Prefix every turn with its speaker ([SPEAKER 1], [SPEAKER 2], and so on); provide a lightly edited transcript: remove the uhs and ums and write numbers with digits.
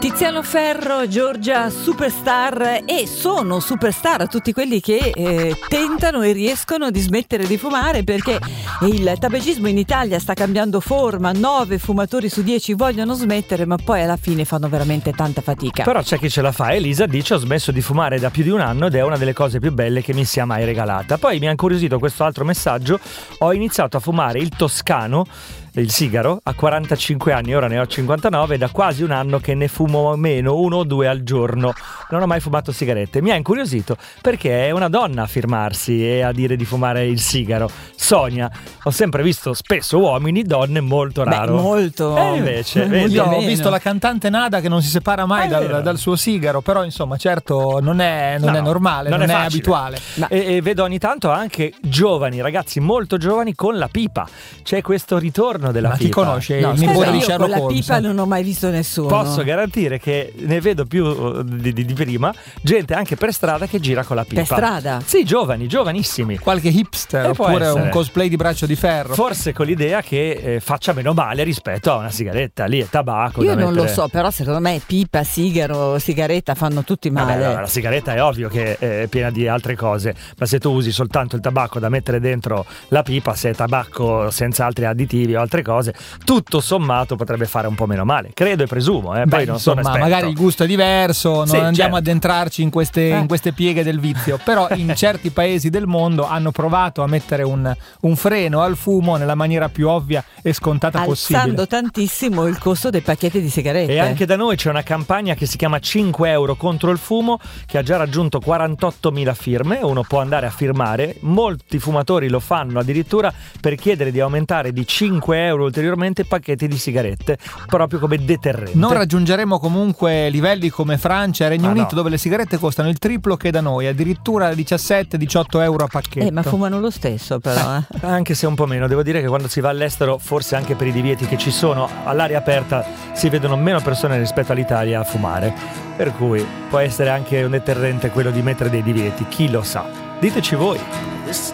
[SPEAKER 1] Tiziano Ferro, Giorgia Superstar, e sono superstar tutti quelli che tentano e riescono di smettere di fumare, perché il tabagismo in Italia sta cambiando forma. 9 fumatori su 10 vogliono smettere, ma poi alla fine fanno veramente tanta fatica.
[SPEAKER 2] Però c'è chi ce la fa. Elisa dice: ho smesso di fumare da più di un anno ed è una delle cose più belle che mi sia mai regalata. Poi mi ha incuriosito questo altro messaggio: ho iniziato a fumare il toscano, il sigaro, a 45 anni, ora ne ho 59, da quasi un anno che ne fumo meno, 1 o 2 al giorno. Non ho mai fumato sigarette. Mi ha incuriosito perché è una donna a firmarsi e a dire di fumare il sigaro. Sonia, ho sempre visto spesso uomini, donne molto raro.
[SPEAKER 1] Molto.
[SPEAKER 2] E invece, vedi,
[SPEAKER 3] io ho visto la cantante Nada che non si separa mai dal suo sigaro, però insomma certo non è normale, non è abituale.
[SPEAKER 2] E vedo ogni tanto anche giovani, ragazzi molto giovani con la pipa. C'è questo ritorno della pipa.
[SPEAKER 3] Ma chi conosce il
[SPEAKER 1] Scusa,
[SPEAKER 3] nipote di
[SPEAKER 1] io
[SPEAKER 3] Sherlock
[SPEAKER 1] con la
[SPEAKER 3] Holmes?
[SPEAKER 1] pipa non ho mai visto nessuno.
[SPEAKER 2] Posso garantire che ne vedo più di prima, gente anche per strada che gira con la pipa.
[SPEAKER 1] Per strada?
[SPEAKER 2] Sì, giovanissimi.
[SPEAKER 3] Qualche hipster oppure un cosplay di Braccio di Ferro.
[SPEAKER 2] Forse con l'idea che faccia meno male rispetto a una sigaretta. Lì è tabacco.
[SPEAKER 1] Io non lo so, però secondo me pipa, sigaro, sigaretta fanno tutti male.
[SPEAKER 2] Vabbè, la sigaretta è ovvio che è piena di altre cose, ma se tu usi soltanto il tabacco da mettere dentro la pipa, se è tabacco senza altri additivi o altre cose, tutto sommato potrebbe fare un po' meno male, credo e presumo. Poi non sono esperto.
[SPEAKER 3] Magari il gusto è diverso, non andiamo
[SPEAKER 2] certo.
[SPEAKER 3] ad entrarci in queste pieghe del vizio, però in certi paesi del mondo hanno provato a mettere un freno al fumo nella maniera più ovvia e scontata possibile,
[SPEAKER 1] alzando tantissimo il costo dei pacchetti di sigarette.
[SPEAKER 2] E anche da noi c'è una campagna che si chiama 5 euro contro il fumo, che ha già raggiunto 48.000 firme. Uno può andare a firmare, molti fumatori lo fanno addirittura per chiedere di aumentare di 5 euro ulteriormente i pacchetti di sigarette, proprio come deterrente.
[SPEAKER 3] Non raggiungeremo comunque livelli come Francia e Regno Unito, dove le sigarette costano il triplo che da noi, addirittura 17-18 euro a pacchetto.
[SPEAKER 1] Ma fumano lo stesso però.
[SPEAKER 2] Anche se un po' meno. Devo dire che quando si va all'estero, forse anche per i divieti che ci sono, all'aria aperta si vedono meno persone rispetto all'Italia a fumare, per cui può essere anche un deterrente quello di mettere dei divieti, chi lo sa. Diteci voi.